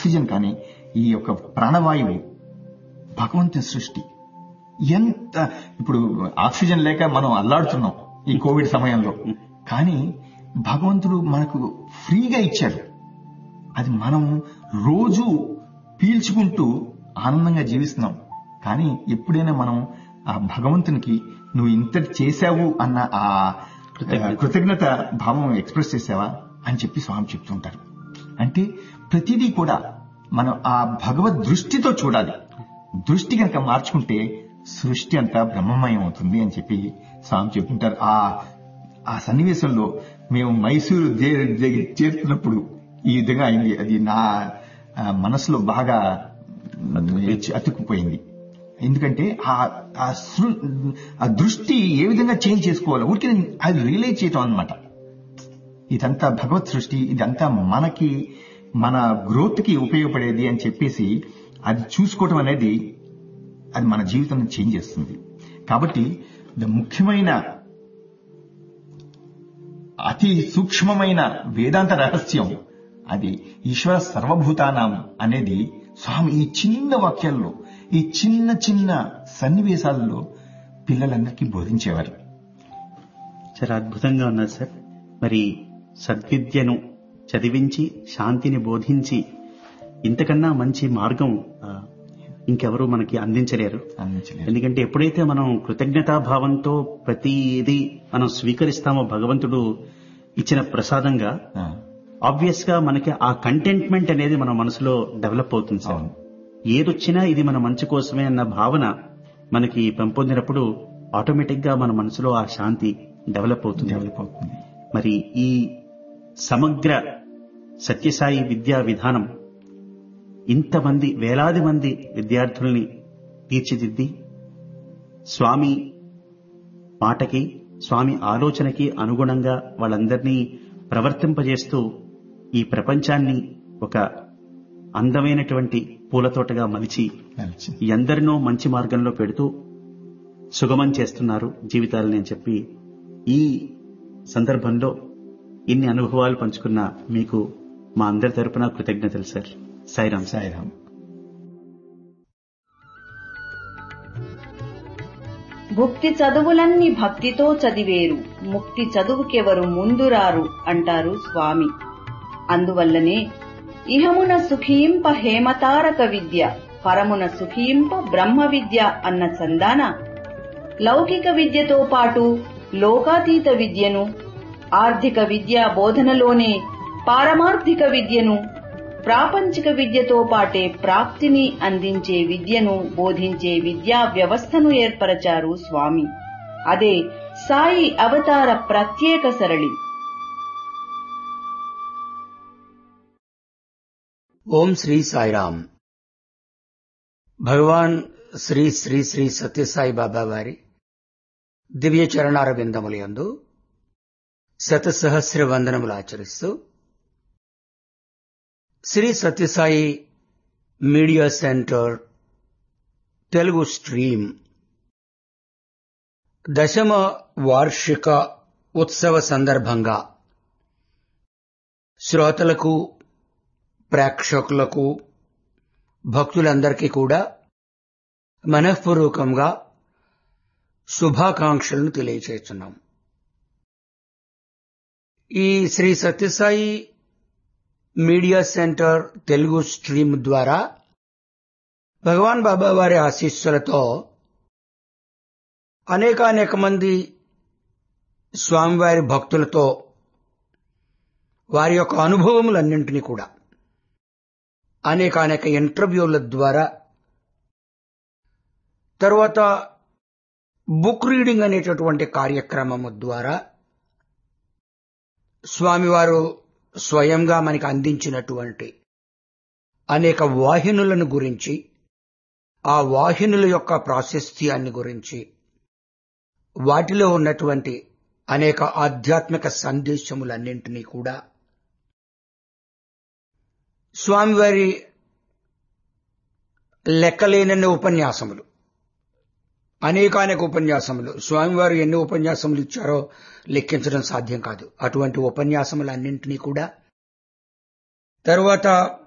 Oxygen కానీ, ఈ యొక్క ప్రాణవాయువు భగవంతుని సృష్టి. ఎంత ఇప్పుడు ఆక్సిజన్ లేక మనం అల్లాడుతున్నాం ఈ కోవిడ్ సమయంలో, కానీ భగవంతుడు మనకు ఫ్రీగా ఇచ్చాడు. అది మనం రోజు పీల్చుకుంటూ ఆనందంగా జీవిస్తున్నాం. కానీ ఎప్పుడైనా మనం ఆ భగవంతునికి నువ్వు ఇంతటి చేశావు అన్న ఆ కృతజ్ఞత భావం ఎక్స్ప్రెస్ చేసావా అని చెప్పి స్వామి చెప్తుంటారు. అంటే ప్రతిదీ కూడా మనం ఆ భగవద్ దృష్టితో చూడాలి. దృష్టి కనుక మార్చుకుంటే సృష్టి అంతా బ్రహ్మమయం అవుతుంది అని చెప్పి స్వామి చెప్తుంటారు. ఆ సన్నివేశంలో మేము మైసూరు చేరుతున్నప్పుడు ఈ విధంగా అయింది. అది నా మనసులో బాగా అతుక్కుపోయింది. ఎందుకంటే ఆ దృష్టి ఏ విధంగా చేంజ్ చేసుకోవాలో ఊరికి అది రియలైజ్ చేయటం అన్నమాట. ఇదంతా భగవత్ సృష్టి, ఇదంతా మనకి మన గ్రోత్ కి ఉపయోగపడేది అని చెప్పేసి అది చూసుకోవటం అనేది అది మన జీవితాన్ని చేంజ్ చేస్తుంది. కాబట్టి ముఖ్యమైన అతి సూక్ష్మమైన వేదాంత రహస్యం అది ఈశ్వర సర్వభూతానాం అనేది స్వామి ఈ చిన్న వాక్యాల్లో, ఈ చిన్న చిన్న సన్నివేశాలలో పిల్లలందరికీ బోధించేవారు. చాలా అద్భుతంగా ఉన్నారు సార్. మరి సద్విద్యను చదివించి శాంతిని బోధించి ఇంతకన్నా మంచి మార్గం ఇంకెవరూ మనకి అందించలేరు. ఎందుకంటే ఎప్పుడైతే మనం కృతజ్ఞతాభావంతో ప్రతిదీ మనం స్వీకరిస్తామో భగవంతుడు ఇచ్చిన ప్రసాదంగా, ఆబ్వియస్ గా మనకి ఆ కంటెంట్మెంట్ అనేది మన మనసులో డెవలప్ అవుతుంది సార్. ఏదొచ్చినా ఇది మన మంచి కోసమే అన్న భావన మనకి పెంపొందినప్పుడు ఆటోమేటిక్ గా మన మనసులో ఆ శాంతి డెవలప్ అవుతుంది. మరి ఈ సమగ్ర సత్యసాయి విద్యా విధానం ఇంతమంది వేలాది మంది విద్యార్థుల్ని తీర్చిదిద్ది స్వామి మాటకి, స్వామి ఆలోచనకి అనుగుణంగా వాళ్ళందరినీ ప్రవర్తింపజేస్తూ ఈ ప్రపంచాన్ని ఒక అందమైనటువంటి పూలతోటగా మలిచి ఎందరినో మంచి మార్గంలో పెడుతూ సుగమం చేస్తున్నారు జీవితాలని అని చెప్పి ఈ సందర్భంలో ఇన్ని అనుభవాలు పంచుకున్న మీకు మా అందరి తరపున కృతజ్ఞతలు సార్. సాయిరాం. సాయిరాం. భుక్తి చదువులన్నీ భక్తితో చదివేరు, ముక్తి చదువుకెవరు ముందురారు అంటారు స్వామి. అందువల్లనే ఇహమున సుఖింప హేమతారక విద్య, పరమున సుఖింప బ్రహ్మ విద్య అన్న చందాన లౌకిక విద్యతో పాటు లోకాతీత విద్యను, ఆర్థిక విద్యా బోధనలోనే పారమార్థిక విద్యను, ప్రాపంచిక విద్యతో పాటే ప్రాప్తిని అందించే విద్యను బోధించే విద్యా వ్యవస్థను ఏర్పరచారు స్వామి. అదే సాయి అవతార ప్రత్యేక సరళి. ఓం శ్రీ సాయిరాం. భగవాన్ శ్రీ శ్రీ శ్రీ సత్యసాయి బాబా వారి దివ్య చరణారవిందములందు శతసహస్ర వందనములు ఆచరిస్తూ Shri Sathya Sai media centre Telugu stream 10వ వార్షిక ఉత్సవ సందర్భంగా శ్రోతలకు, ప్రేక్షకులకు, భక్తులందరికీ కూడా మనఃపూర్వకంగా శుభాకాంక్షలను తెలియజేస్తున్నాం. ఈ Shri Sathya Sai media centre Telugu stream ద్వారా భగవాన్ బాబా వారి ఆశీస్సులతో అనేక మంది స్వామివారి భక్తులతో వారి యొక్క అనుభవములన్నింటినీ కూడా అనేక ఇంటర్వ్యూల ద్వారా, తర్వాత బుక్ రీడింగ్ అనేటటువంటి కార్యక్రమము ద్వారా స్వామివారు స్వయంగా మనకి అందించినటువంటి అనేక వాహినులను గురించి, ఆ వాహినుల యొక్క ప్రాశస్త్యాన్ని గురించి, వాటిలో ఉన్నటువంటి అనేక ఆధ్యాత్మిక సందేశములన్నింటినీ కూడా స్వామివారి లెక్కలేనన్ని ఉపన్యాసములు, అనేక ఉపన్యాసములు, స్వామివారు ఎన్ని ఉపన్యాసములు ఇచ్చారో లెక్కించడం సాధ్యం కాదు. అటువంటి ఉపన్యాసములన్నింటినీ కూడా, తరువాత